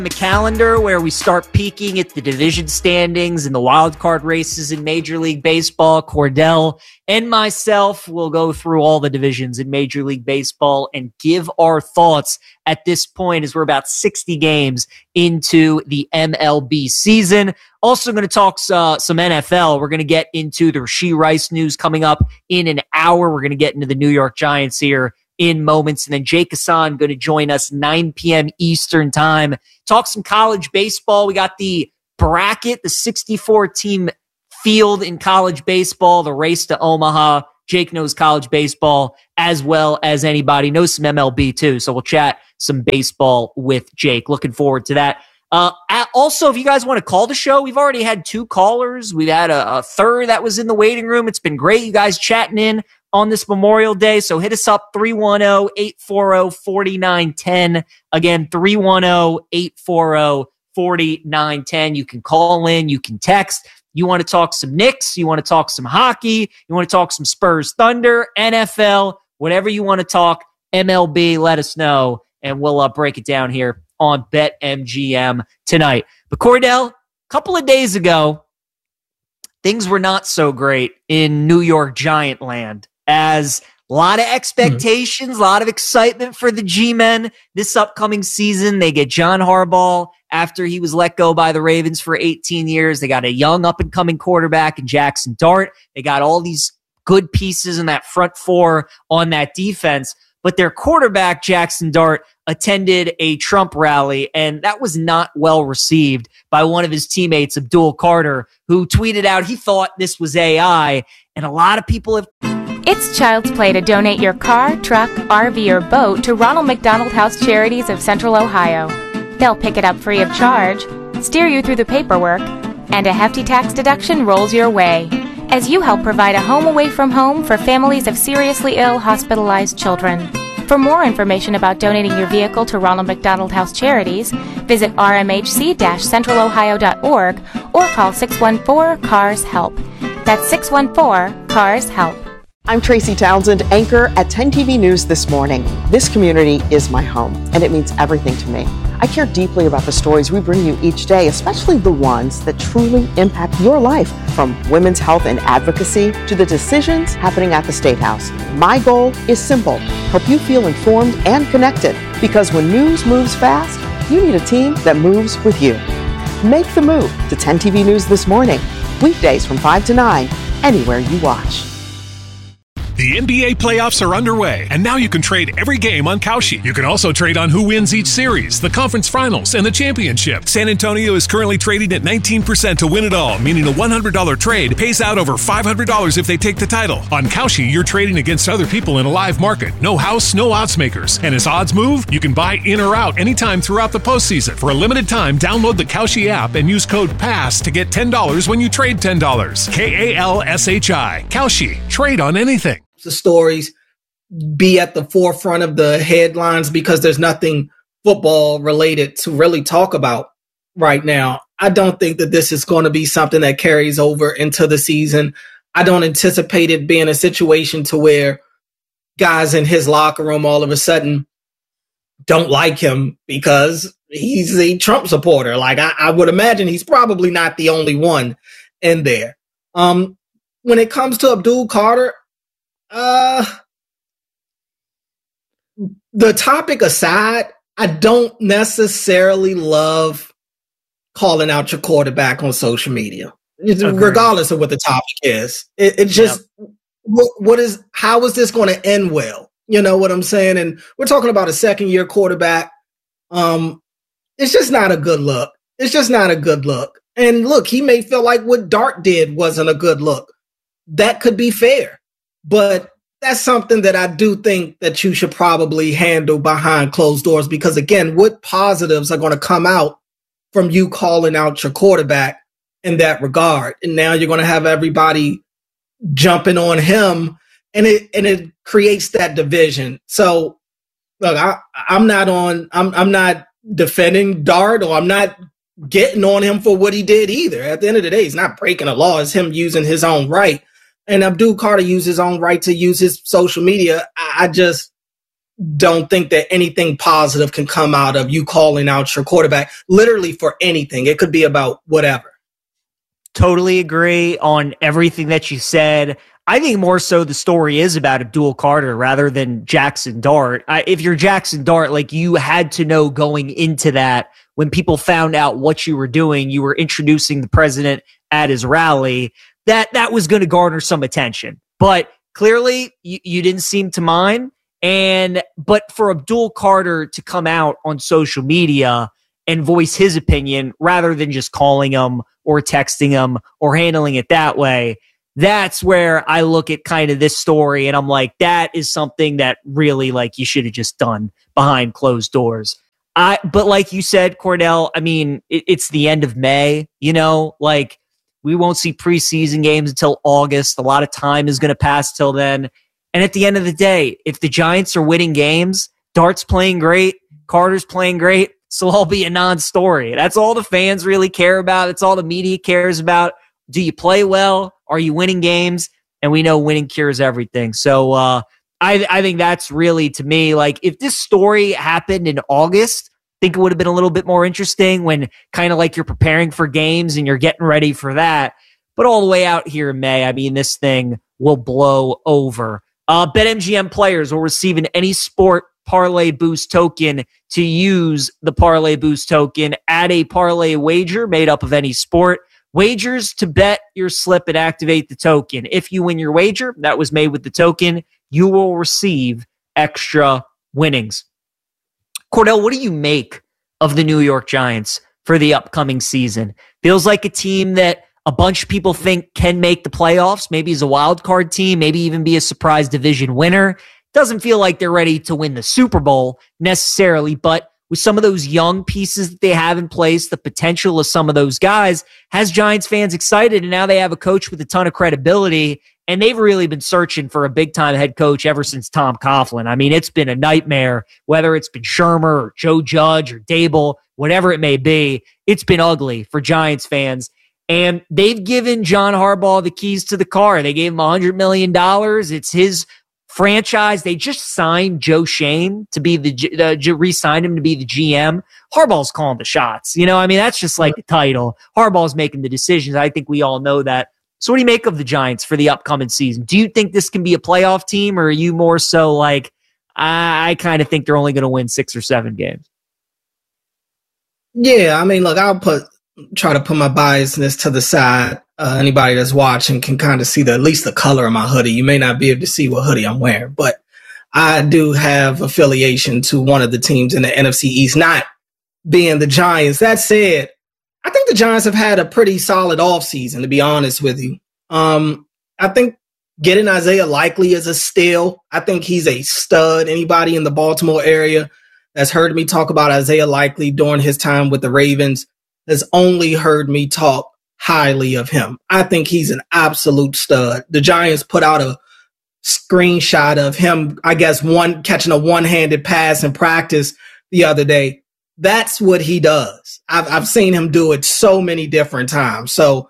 the calendar where we start peeking at the division standings and the wild card races in Major League Baseball. Cordell and myself will go through all the divisions in Major League Baseball and give our thoughts at this point as we're about 60 games into the MLB season. Also going to talk some NFL. We're going to get into the Rashee Rice news coming up in an hour. We're going to get into the New York Giants here in moments. And then Jake Hassan going to join us 9 p.m. Eastern time. Talk some college baseball. We got the bracket, the 64-team field in college baseball, the race to Omaha. Jake knows college baseball as well as anybody. Knows some MLB too. So we'll chat some baseball with Jake. Looking forward to that. Also, if you guys want to call the show, we've already had 2 callers. We've had a third that was in the waiting room. It's been great. You guys chatting in on this Memorial Day. So hit us up 310-840-4910. Again, 310-840-4910. You can call in, you can text. You want to talk some Knicks, you want to talk some hockey, you want to talk some Spurs Thunder, NFL, whatever you want to talk, MLB, let us know, and we'll break it down here on BetMGM tonight. But Cordell, a couple of days ago, things were not so great in New York Giant land, as a lot of expectations, a lot of excitement for the G-Men this upcoming season. They get John Harbaugh after he was let go by the Ravens for 18 years. They got a young up-and-coming quarterback in Jackson Dart. They got all these good pieces in that front four on that defense. But their quarterback, Jackson Dart, attended a Trump rally, and that was not well received by one of his teammates, Abdul Carter, who tweeted out he thought this was AI, and a lot of people have... It's child's play to donate your car, truck, RV, or boat to Ronald McDonald House Charities of Central Ohio. They'll pick it up free of charge, steer you through the paperwork, and a hefty tax deduction rolls your way as you help provide a home away from home for families of seriously ill, hospitalized children. For more information about donating your vehicle to Ronald McDonald House Charities, visit rmhc-centralohio.org or call 614-CARS-HELP. That's 614-CARS-HELP. I'm Tracy Townsend, anchor at 10 TV News This Morning. This community is my home, and it means everything to me. I care deeply about the stories we bring you each day, especially the ones that truly impact your life, from women's health and advocacy to the decisions happening at the State House. My goal is simple: help you feel informed and connected, because when news moves fast, you need a team that moves with you. Make the move to 10 TV News This Morning, weekdays from 5 to 9, anywhere you watch. The NBA playoffs are underway, and now you can trade every game on Kalshi. You can also trade on who wins each series, the conference finals, and the championship. San Antonio is currently trading at 19% to win it all, meaning a $100 trade pays out over $500 if they take the title. On Kalshi, you're trading against other people in a live market. No house, no odds makers. And as odds move, you can buy in or out anytime throughout the postseason. For a limited time, download the Kalshi app and use code PASS to get $10 when you trade $10. KALSHI. Kalshi. Trade on anything. The stories be at the forefront of the headlines because there's nothing football related to really talk about right now. I don't think that this is going to be something that carries over into the season. I don't anticipate it being a situation to where guys in his locker room all of a sudden don't like him because he's a Trump supporter. Like I would imagine he's probably not the only one in there. When it comes to Abdul Carter, the topic aside, I don't necessarily love calling out your quarterback on social media, regardless of what the topic is. It just, how is this going to end well? You know what I'm saying? And we're talking about a second-year quarterback. It's just not a good look. It's just not a good look. And look, he may feel like what Dart did wasn't a good look. That could be fair. But that's something that I do think that you should probably handle behind closed doors, because, again, what positives are going to come out from you calling out your quarterback in that regard? And now you're going to have everybody jumping on him, and it creates that division. So, look, I'm not defending Dart, or I'm not getting on him for what he did either. At the end of the day, he's not breaking a law. It's him using his own right. And Abdul Carter used his own right to use his social media. don't think that anything positive can come out of you calling out your quarterback, literally for anything. It could be about whatever. Totally agree on everything that you said. I think more so the story is about Abdul Carter rather than Jackson Dart. If you're Jackson Dart, like, you had to know going into that, when people found out what you were doing, you were introducing the president at his rally, that was going to garner some attention. But clearly you didn't seem to mind. But for Abdul Carter to come out on social media and voice his opinion rather than just calling him or texting him or handling it that way, that's where I look at kind of this story and I'm like, that is something that really, like, you should have just done behind closed doors. But like you said, Cordell, I mean, it's the end of May, like, we won't see preseason games until August. A lot of time is going to pass till then. And at the end of the day, if the Giants are winning games, Dart's playing great, Carter's playing great, so it'll all be a non-story. That's all the fans really care about. It's all the media cares about. Do you play well? Are you winning games? And we know winning cures everything. So I think that's really, to me, like, if this story happened in August, I think it would have been a little bit more interesting, when kind of like you're preparing for games and you're getting ready for that. But all the way out here in May, I mean, this thing will blow over. BetMGM players will receive an Any Sport Parlay Boost token to use the Parlay Boost token. Add a parlay wager made up of any sport. Wagers to bet your slip and activate the token. If you win your wager that was made with the token, you will receive extra winnings. Cordell, what do you make of the New York Giants for the upcoming season? Feels like a team that a bunch of people think can make the playoffs, maybe as a wild card team, maybe even be a surprise division winner. Doesn't feel like they're ready to win the Super Bowl necessarily, but with some of those young pieces that they have in place, the potential of some of those guys has Giants fans excited. And now they have a coach with a ton of credibility, and they've really been searching for a big-time head coach ever since Tom Coughlin. I mean, it's been a nightmare, whether it's been Shermer or Joe Judge or Dable, whatever it may be. It's been ugly for Giants fans. And they've given John Harbaugh the keys to the car. They gave him $100 million. It's his franchise. They just signed Joe Shane to be re-signed him to be the GM. Harbaugh's calling the shots. I mean, that's just like the title. Harbaugh's making the decisions. I think we all know that. So what do you make of the Giants for the upcoming season? Do you think this can be a playoff team, or are you more so like, I kind of think they're only going to win 6 or 7 games? Yeah, I mean, look, try to put my biasness to the side. Anybody that's watching can kind of see at least the color of my hoodie. You may not be able to see what hoodie I'm wearing, but I do have affiliation to one of the teams in the NFC East, not being the Giants. That said, I think the Giants have had a pretty solid offseason, to be honest with you. I think getting Isaiah Likely is a steal. I think he's a stud. Anybody in the Baltimore area that's heard me talk about Isaiah Likely during his time with the Ravens has only heard me talk highly of him. I think he's an absolute stud. The Giants put out a screenshot of him, I guess, catching a one-handed pass in practice the other day. That's what he does. I've seen him do it so many different times. So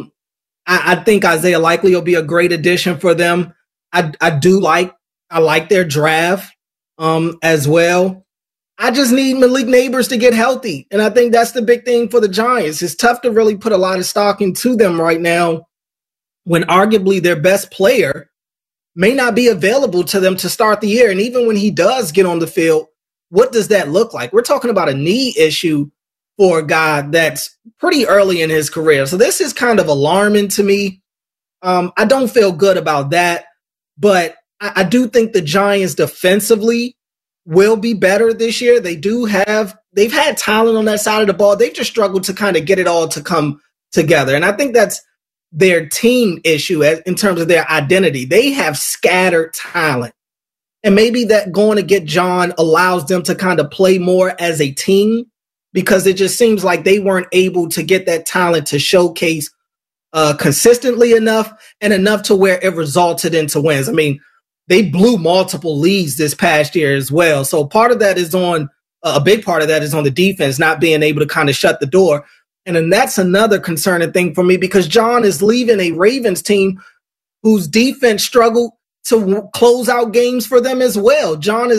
I think Isaiah Likely will be a great addition for them. I like their draft as well. I just need Malik Neighbors to get healthy. And I think that's the big thing for the Giants. It's tough to really put a lot of stock into them right now when arguably their best player may not be available to them to start the year. And even when he does get on the field, what does that look like? We're talking about a knee issue for a guy that's pretty early in his career. So this is kind of alarming to me. I don't feel good about that, but I do think the Giants defensively will be better this year. They've had talent on that side of the ball. They've just struggled to kind of get it all to come together. And I think that's their team issue in terms of their identity. They have scattered talent. And maybe that going to get John allows them to kind of play more as a team, because it just seems like they weren't able to get that talent to showcase consistently enough and enough to where it resulted into wins. I mean, they blew multiple leads this past year as well. So part of that is a big part of that is on the defense, not being able to kind of shut the door. And then that's another concerning thing for me, because John is leaving a Ravens team whose defense struggled to close out games for them as well. John is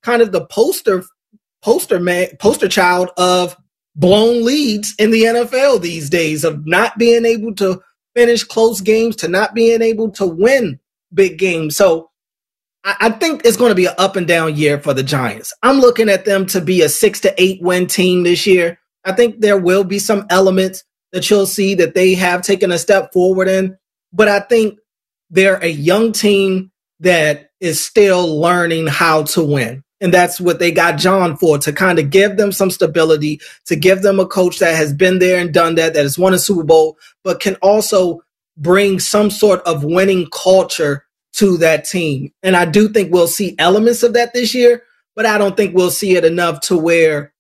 kind of the poster child of blown leads in the NFL these days, of not being able to finish close games, to not being able to win big games. So I think it's going to be an up and down year for the Giants. I'm looking at them to be a 6 to 8 win team this year. I think there will be some elements that you'll see that they have taken a step forward in, but I think they're a young team that is still learning how to win. And that's what they got John for, to kind of give them some stability, to give them a coach that has been there and done that has won a Super Bowl, but can also bring some sort of winning culture to that team. And I do think we'll see elements of that this year, but I don't think we'll see it enough to where